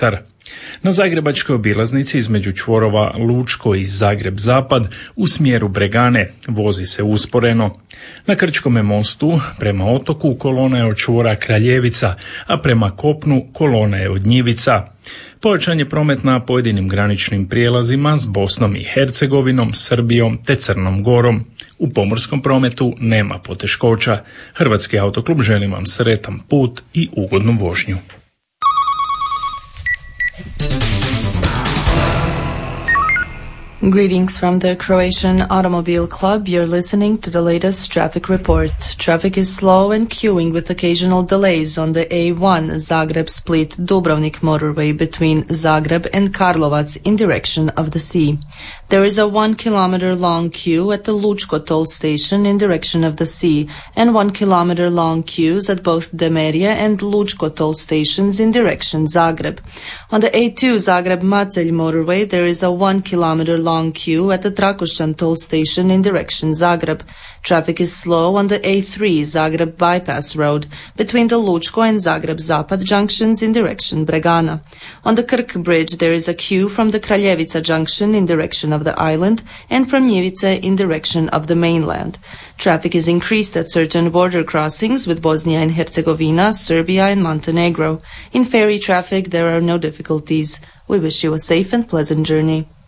kilometar. Na zagrebačkoj obilaznici između čvorova Lučko i Zagreb-Zapad u smjeru Bregane vozi se usporeno. Na Krčkome mostu prema otoku kolona je od čvora Kraljevica, a prema kopnu kolona je od Njivica. Pojačan je promet na pojedinim graničnim prijelazima s Bosnom i Hercegovinom, Srbijom te Crnom Gorom. U pomorskom prometu nema poteškoća. Hrvatski autoklub želi vam sretan put i ugodnu vožnju. Greetings from the Croatian Automobile Club. You're listening to the latest traffic report. Traffic is slow and queuing with occasional delays on the A1 Zagreb-Split-Dubrovnik motorway between Zagreb and Karlovac in direction of the sea. There is a 1 kilometer long queue at the Lučko toll station in direction of the sea and 1 kilometer long queues at both Demerija and Lučko toll stations in direction Zagreb. On the A2 Zagreb-Macelj motorway there is a 1 kilometer long queue at the Trakošćan toll station in direction Zagreb. Traffic is slow on the A3 Zagreb bypass road between the Lučko and Zagreb-Zapad junctions in direction Bregana. On the Krk bridge there is a queue from the Kraljevica junction in direction of the island and from Njivice in direction of the mainland. Traffic is increased at certain border crossings with Bosnia and Herzegovina, Serbia and Montenegro. In ferry traffic there are no difficulties. We wish you a safe and pleasant journey.